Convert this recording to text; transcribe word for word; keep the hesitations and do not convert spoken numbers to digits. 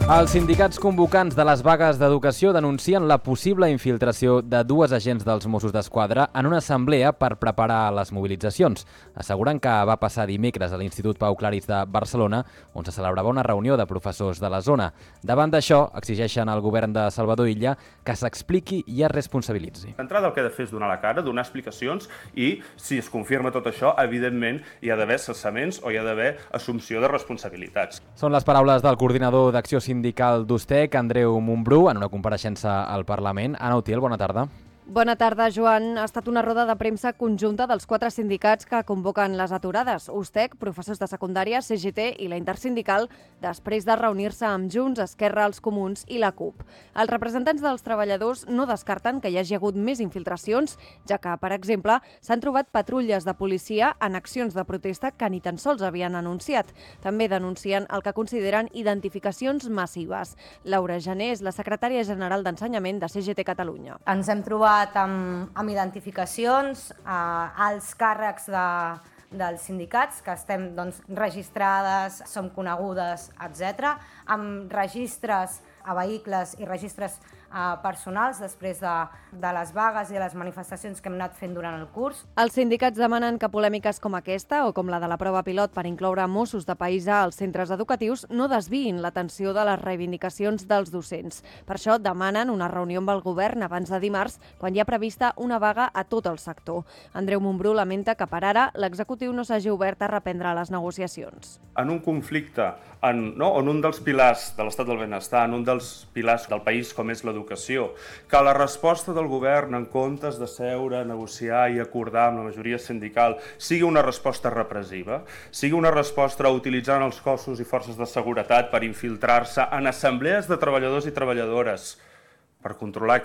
Els sindicats convocants de les vagues d'educació denuncien la possible infiltració de dues agents dels Mossos d'Esquadra en una assemblea per preparar les mobilitzacions. Asseguren que va passar dimecres a l'Institut Pau Claris de Barcelona, on se celebrava una reunió de professors de la zona. Davant d'això, exigeixen al govern de Salvador Illa que s'expliqui i es responsabilitzi. D'entrada el que ha de fer és donar la cara, donar explicacions i, si es confirma tot això, evidentment hi ha d'haver cessaments o hi ha d'haver assumpció de responsabilitats. Són les paraules del coordinador d'Acció Sindical d'Ustec, Andreu Montbrú, en una compareixença al Parlament. Ana Utiel, bona tarda. Bona tarda, Joan. Ha estat una roda de premsa conjunta dels quatre sindicats que convoquen les aturades. Ustec, professors de secundària, C G T i la Intersindical, després de reunir-se amb Junts, Esquerra, els Comuns i la CUP. Els representants dels treballadors no descarten que hi hagi hagut més infiltracions, ja que, per exemple, s'han trobat patrulles de policia en accions de protesta que ni tan sols havien anunciat. També denuncien el que consideren identificacions massives. Laura Gené és la secretària general d'Ensenyament de C G T Catalunya. Ens hem trobat amb, amb identificacions, eh, als càrrecs de, dels sindicats, que estem doncs, registrades, som conegudes, etcètera, amb registres a vehicles i registres eh, personals després de, de les vagues i les manifestacions que hem anat fent durant el curs. Els sindicats demanen que polèmiques com aquesta, o com la de la prova pilot per incloure Mossos de paisà als centres educatius, no desviïn l'atenció de les reivindicacions dels docents. Per això demanen una reunió amb el govern abans de dimarts, quan hi ha prevista una vaga a tot el sector. Andreu Montbrú lamenta que per ara l'executiu no s'hagi obert a reprendre les negociacions. En un conflicte en, no, en un dels pilars de l'estat del benestar, en un dels pilars del país com és l'educació, que la resposta del govern en comptes de seure, negociar i acordar amb la majoria sindical sigui una resposta repressiva, sigui una resposta utilitzant els cossos i forces de seguretat per infiltrar-se en assemblees de treballadors i treballadores per controlar